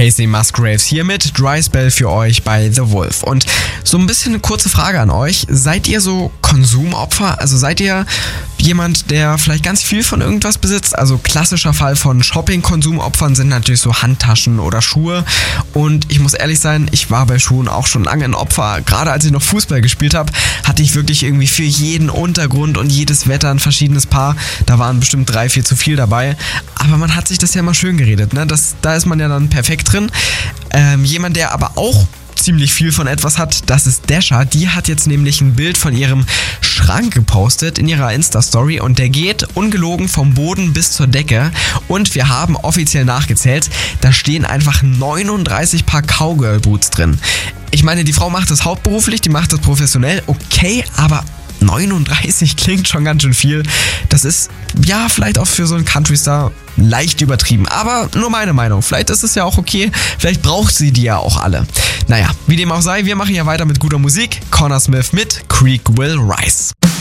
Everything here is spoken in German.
Casey Musgraves hier mit Dry Spell für euch bei The Wolf. Und so ein bisschen eine kurze Frage an euch. Seid ihr so Konsumopfer? Also seid ihr jemand, der vielleicht ganz viel von irgendwas besitzt? Also klassischer Fall von Shopping-Konsumopfern sind natürlich so Handtaschen oder Schuhe. Und ich muss ehrlich sein, ich war bei Schuhen auch schon lange ein Opfer. Gerade als ich noch Fußball gespielt habe, hatte ich wirklich irgendwie für jeden Untergrund und jedes Wetter ein verschiedenes Paar. Da waren bestimmt 3, 4 zu viel dabei. Aber man hat sich das ja mal schön geredet, ne? Da ist man ja dann perfekt drin. Jemand, der aber auch ziemlich viel von etwas hat, das ist Dasha. Die hat jetzt nämlich ein Bild von ihrem Schrank gepostet in ihrer Insta-Story und der geht ungelogen vom Boden bis zur Decke und wir haben offiziell nachgezählt, da stehen einfach 39 Paar Cowgirl-Boots drin. Ich meine, die Frau macht das hauptberuflich, die macht das professionell, okay, aber 39 klingt schon ganz schön viel. Das ist, ja, vielleicht auch für so einen Country-Star leicht übertrieben. Aber nur meine Meinung. Vielleicht ist es ja auch okay. Vielleicht braucht sie die ja auch alle. Naja, wie dem auch sei, wir machen ja weiter mit guter Musik. Connor Smith mit Creek Will Rise.